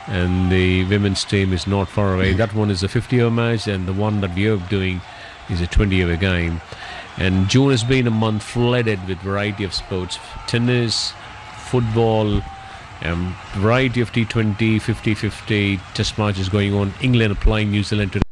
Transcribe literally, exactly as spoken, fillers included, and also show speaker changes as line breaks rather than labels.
and the women's team is not far away. That one is a fifty-over match, and the one that we are doing is a twenty-over game. And June has been a month flooded with variety of sports: tennis, football, um, variety of T twenty, fifty fifty test matches going on. England are playing New Zealand today.